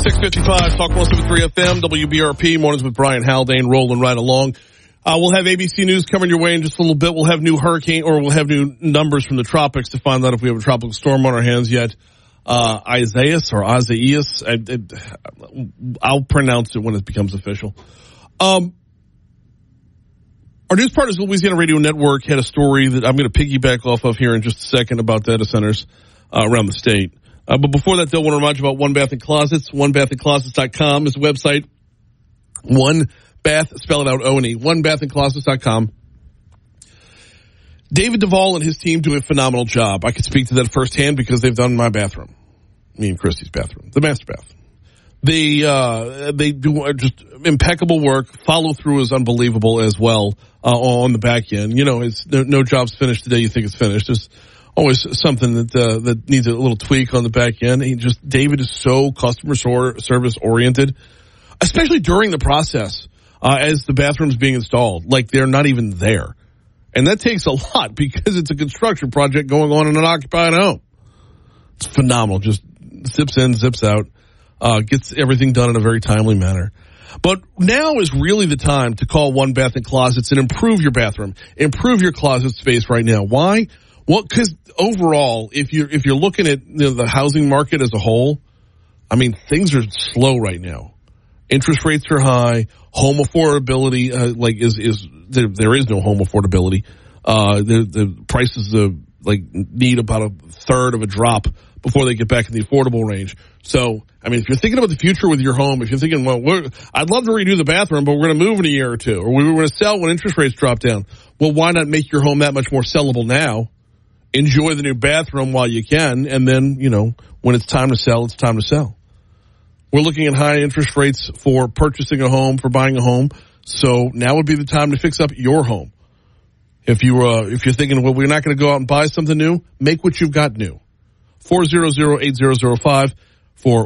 6:55, Talk 107.3 FM, WBRP, Mornings with Brian Haldane, rolling right along. We'll have ABC News coming your way in just a little bit. We'll have new we'll have new numbers from the tropics to find out if we have a tropical storm on our hands yet. Isaias, I'll pronounce it when it becomes official. Our news partners, Louisiana Radio Network, had a story that I'm going to piggyback off of here in just a second about data centers around the state. But before that, they'll want to remind you about One Bath and Closets. OneBathAndClosets.com is the website. One Bath, spell it out, O-N-E. OneBathAndClosets.com. David Duvall and his team do a phenomenal job. I can speak to that firsthand because they've done my bathroom. Me and Christy's bathroom. The master bath. They do just impeccable work. Follow through is unbelievable as well on the back end. You know, it's no job's finished today. You think it's finished. There's always something that needs a little tweak on the back end. David is so customer service oriented, especially during the process as the bathroom's being installed. Like they're not even there, and that takes a lot because it's a construction project going on in an occupied home. It's phenomenal. Just zips in, zips out. Gets everything done in a very timely manner. But now is really the time to call One Bath and Closets and improve your bathroom, improve your closet space right now. Why? Well, because overall, if you're looking at the housing market as a whole, I mean, things are slow right now. Interest rates are high. Home affordability, there is no home affordability. The prices need about a third of a drop before they get back in the affordable range. So, I mean, if you're thinking about the future with your home, if you're thinking, I'd love to redo the bathroom, but we're going to move in a year or two, or we're going to sell when interest rates drop down. Well, why not make your home that much more sellable now? Enjoy the new bathroom while you can, and then, when it's time to sell, it's time to sell. We're looking at high interest rates for purchasing a home, for buying a home, so now would be the time to fix up your home. If you're thinking, we're not going to go out and buy something new, make what you've got new. 400-8005 for